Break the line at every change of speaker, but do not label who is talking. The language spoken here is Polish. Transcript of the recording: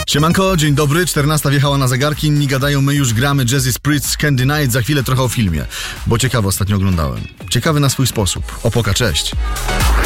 Siemanko, dzień dobry, 14 wjechała na zegarki, inni gadają, my już gramy Jazzy Spritz, Candy Night, za chwilę trochę o filmie, bo ciekawe ostatnio oglądałem. Ciekawy na swój sposób. Opoka, cześć.